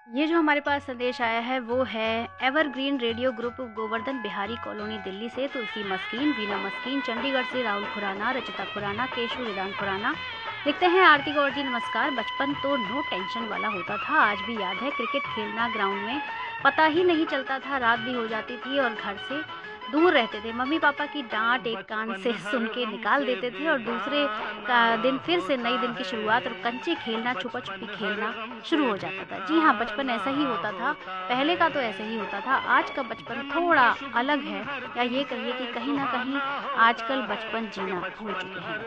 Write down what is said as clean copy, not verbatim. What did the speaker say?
ये जो हमारे पास संदेश आया है वो है evergreen radio group Govardhan Bihari colony Delhi से तुलसी मस्कीन, वीना मस्कीन, चंडीगढ़ से राहुल खुराना, रचिता खुराना, केशव रिदान खुराना। लिखते हैं आरती गौर जी नमस्कार। बचपन तो नो टेंशन वाला होता था, आज भी याद है क्रिकेट खेलना ग्राउंड में, पता ही नहीं चलता था रात भी हो जाती थी और घर से दूर रहते थे। मम्मी पापा की डांट एक कान से सुन के निकाल देते थे और दूसरे का दिन फिर से नई दिन की शुरुआत और कंचे खेलना, छुपा छुपी खेलना शुरू हो जाता था। जी हाँ, बचपन ऐसा ही होता था, पहले का तो ऐसे ही होता था। आज का बचपन थोड़ा अलग है, या ये कहिए कि कहीं ना कहीं आजकल बचपन जीना भूल चुके हैं।